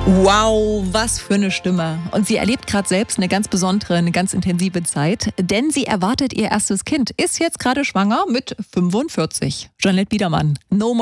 Wow, was für eine Stimme. Und sie erlebt gerade selbst eine ganz besondere, eine ganz intensive Zeit, denn sie erwartet ihr erstes Kind, ist jetzt gerade schwanger mit 45. Jeanette Biedermann, No